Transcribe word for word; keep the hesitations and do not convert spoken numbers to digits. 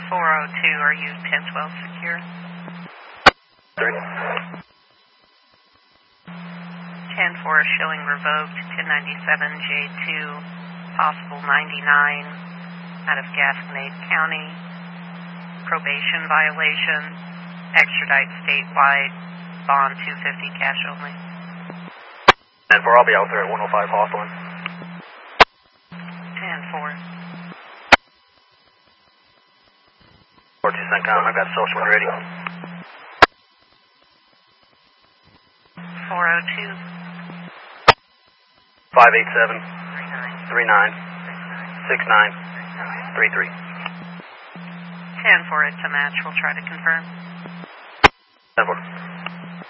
four oh two, are you ten twelve secure? Three. ten four showing revoked, ten ninety-seven J two, possible ninety-nine, out of Gasconade County, probation violation, extradite statewide, bond two fifty, cash only. ten four, I'll be out there at one oh five Hawthorne. ten four. four two CENTCOM, I've got social when ready. four oh two. five eight seven, three nine, six nine, three three. ten four, it's a match, we'll try to confirm. ten four.